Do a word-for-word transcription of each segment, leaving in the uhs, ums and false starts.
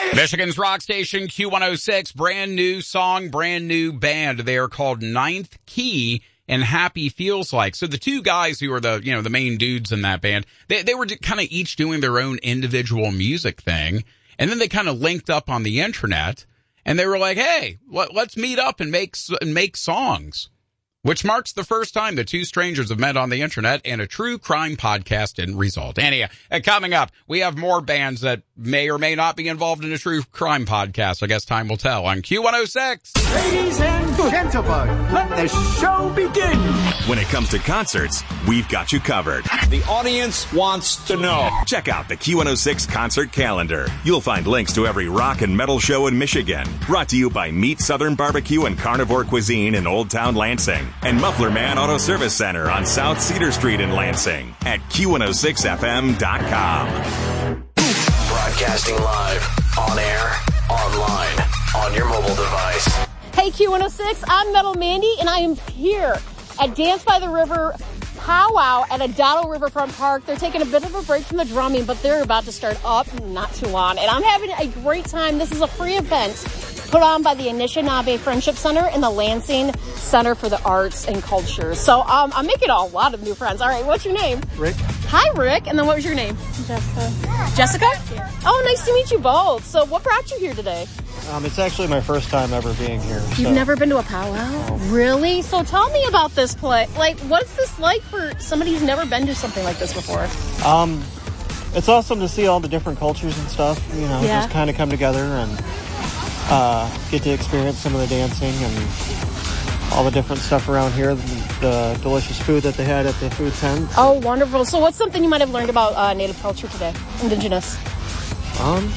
Michigan's rock station, Q one oh six, brand new song, brand new band. They are called Ninth Key and Happy Feels Like. So the two guys who are the, you know, the main dudes in that band, they, they were kind of each doing their own individual music thing. And then they kind of linked up on the internet and they were like, hey, let, let's meet up and make, and make songs. Which marks the first time the two strangers have met on the internet and a true crime podcast didn't result. Anyhow, uh, coming up, we have more bands that may or may not be involved in a true crime podcast. I guess time will tell on Q one oh six. Ladies and gentlemen, let the show begin. When it comes to concerts, we've got you covered. The audience wants to know. Check out the Q one oh six concert calendar. You'll find links to every rock and metal show in Michigan. Brought to you by Meat Southern Barbecue and Carnivore Cuisine in Old Town Lansing. And Muffler Man Auto Service Center on South Cedar Street in Lansing at Q one oh six F M dot com. Broadcasting live, on air, online, on your mobile device. Hey, Q one oh six, I'm Metal Mandy, and I am here at Dance by the River Powwow at Adado Riverfront Park. They're taking a bit of a break from the drumming, but they're about to start up not too long. And I'm having a great time. This is a free event put on by the Anishinaabe Friendship Center and the Lansing Center for the Arts and Culture. So um, I'm making a lot of new friends. All right, what's your name? Rick. Hi, Rick. And then what was your name? Jessica. Jessica? Yeah. Oh, nice to meet you both. So what brought you here today? Um, it's actually my first time ever being here. You've so. never been to a powwow? No. Really? So tell me about this play. Like, what's this like for somebody who's never been to something like this before? Um, it's awesome to see all the different cultures and stuff, you know, yeah. just kind of come together and uh, get to experience some of the dancing and all the different stuff around here, the, the delicious food that they had at the food tent. Oh, wonderful. So what's something you might have learned about uh, Native culture today, Indigenous? Um...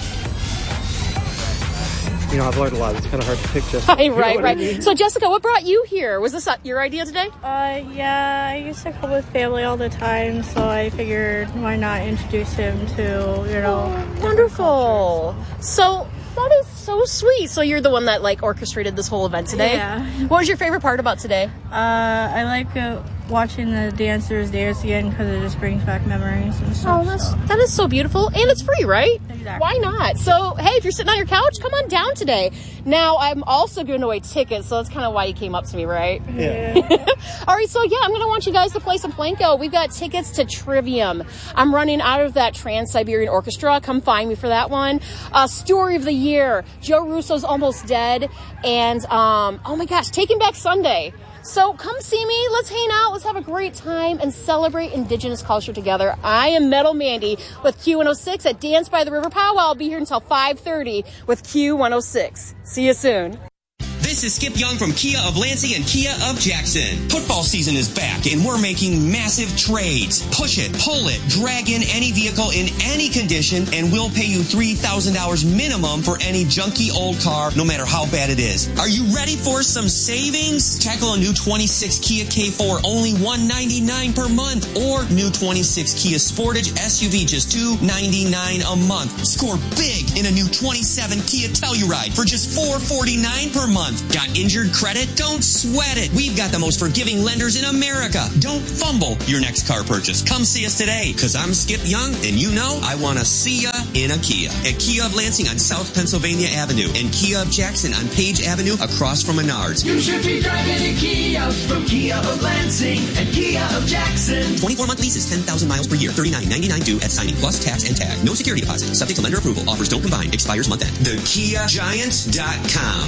You know, I've learned a lot. It's kind of hard to pick just. Right, right, right. I mean? So, Jessica, what brought you here? Was this your idea today? Uh, yeah, I used to come with family all the time, so I figured why not introduce him to, you know. Oh, wonderful. So, that is so sweet. So, you're the one that, like, orchestrated this whole event today? Yeah. What was your favorite part about today? Uh, I like uh, watching the dancers dance again because it just brings back memories and stuff. Oh, that's, so. that is so beautiful. And it's free, right? Exactly. Why not? So, hey, if you're sitting on your couch, come on down today. Now, I'm also giving away tickets, so that's kind of why you came up to me, right? Yeah. All right, so yeah, I'm going to want you guys to play some Planko. We've got tickets to Trivium. I'm running out of that Trans-Siberian Orchestra. Come find me for that one. Uh, Story of the Year. Joe Russo's Almost Dead. And, um, oh my gosh, Taking Back Sunday. So come see me. Let's hang out. Let's have a great time and celebrate Indigenous culture together. I am Metal Mandy with Q one oh six at Dance by the River Powwow. I'll be here until five thirty with Q one oh six. See you soon. This is Skip Young from Kia of Lansing and Kia of Jackson. Football season is back and we're making massive trades. Push it, pull it, drag in any vehicle in any condition and we'll pay you three thousand dollars minimum for any junky old car, no matter how bad it is. Are you ready for some savings? Tackle a new twenty-six Kia K four, only one hundred ninety-nine dollars per month, or new twenty-six Kia Sportage S U V, just two hundred ninety-nine dollars a month. Score big in a new twenty-seven Kia Telluride for just four hundred forty-nine dollars per month. Got injured credit? Don't sweat it. We've got the most forgiving lenders in America. Don't fumble your next car purchase. Come see us today, because I'm Skip Young, and you know I want to see ya in a Kia. At Kia of Lansing on South Pennsylvania Avenue, and Kia of Jackson on Page Avenue across from Menards. You should be driving a Kia from Kia of Lansing and Kia of Jackson. twenty-four month leases, ten thousand miles per year, thirty-nine ninety-nine due at signing, plus tax and tag. No security deposit. Subject to lender approval. Offers don't combine. Expires month end. the kia giant dot com.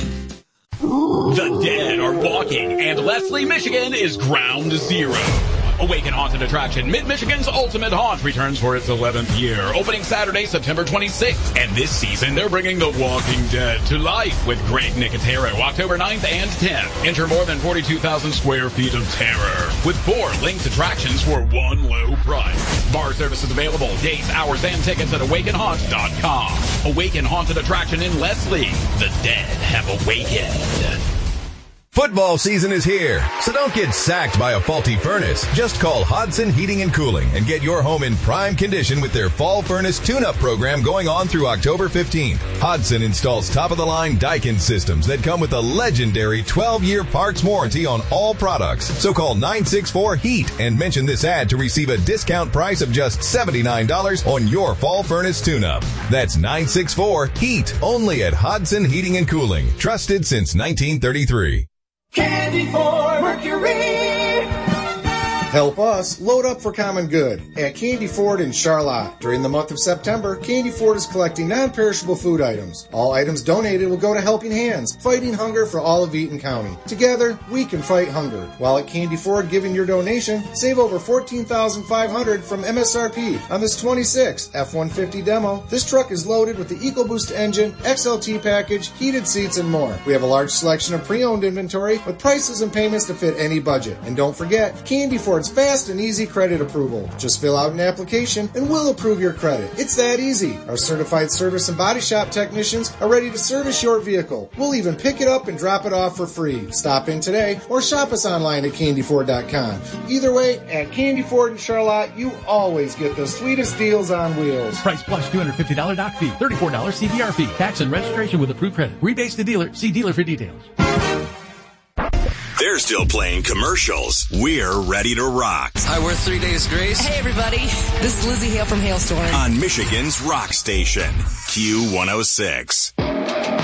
The dead are walking, and Leslie, Michigan is ground zero. Awaken Haunted Attraction, Mid-Michigan's ultimate haunt, returns for its eleventh year, opening Saturday, September twenty-sixth. And this season, they're bringing The Walking Dead to life with Greg Nicotero, October ninth and tenth. Enter more than forty-two thousand square feet of terror, with four linked attractions for one low price. Bar services available, dates, hours, and tickets at awaken haunt dot com. Awaken Haunted Attraction in Leslie. The dead have awakened. Football season is here, so don't get sacked by a faulty furnace. Just call Hodson Heating and Cooling and get your home in prime condition with their fall furnace tune-up program going on through October fifteenth. Hodson installs top-of-the-line Daikin systems that come with a legendary twelve-year parts warranty on all products. So call nine six four HEAT and mention this ad to receive a discount price of just seventy-nine dollars on your fall furnace tune-up. That's nine six four HEAT, only at Hodson Heating and Cooling. Trusted since nineteen thirty-three. Candy for Mercury. Help us load up for common good at Candy Ford in Charlotte. During the month of September, Candy Ford is collecting non-perishable food items. All items donated will go to Helping Hands, fighting hunger for all of Eaton County. Together, we can fight hunger. While at Candy Ford giving your donation, save over fourteen thousand five hundred dollars from M S R P on this twenty-six F one fifty demo. This truck is loaded with the EcoBoost engine, X L T package, heated seats, and more. We have a large selection of pre-owned inventory with prices and payments to fit any budget. And don't forget, Candy Ford's fast and easy credit approval. Just fill out an application and we'll approve your credit. It's that easy. Our certified service and body shop technicians are ready to service your vehicle. We'll even pick it up and drop it off for free. Stop in today or shop us online at candy ford dot com. Either way, at Candy Ford in Charlotte, you always get the sweetest deals on wheels. Price plus two hundred fifty dollars doc fee, thirty-four dollars C V R fee, tax and registration with approved credit. Rebates to dealer. See dealer for details. They're still playing commercials. We're ready to rock. Hi, we're Three Days Grace. Hey, everybody. This is Lizzie Hale from Hailstorm. On Michigan's rock station, Q one oh six.